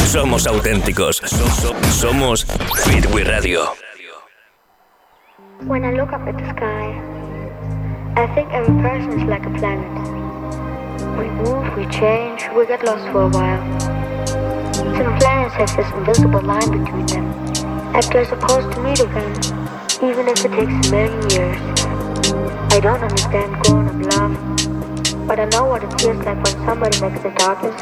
Somos auténticos. Somos Fit We Radio. When I look up at the sky, I think every person is like a planet. We move, we change, we get lost for a while. Some planets have this invisible line between them, like they're supposed to meet again, even if it takes a million years. I don't understand grown-up love, but I know what it feels like when somebody makes the darkness